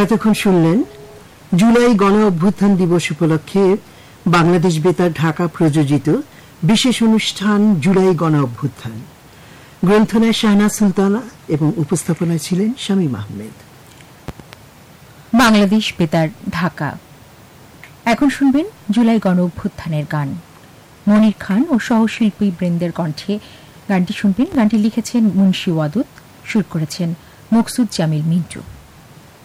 এতক্ষণ শুনলেন জুলাই গণ অভ্যুত্থান দিবস উপলক্ষে বাংলাদেশ বেতার ঢাকা প্রযোজিত বিশেষ অনুষ্ঠান জুলাই গণ অভ্যুত্থান। গ্রন্থনায় শাহনাজ সুলতানা এবং উপস্থাপনায় ছিলেন শামীম আহমেদ। বাংলাদেশ বেতার ঢাকা। এখন শুনবেন জুলাই গণ অভ্যুত্থানের গান। মনির খান ও সহশিল্পী বৃন্দের কণ্ঠে গানটি শুনবেন। গানটি লিখেছেন মুন্সি ওয়াদুদ, সুর করেছেন মকসুদ জামিল মিন্টু।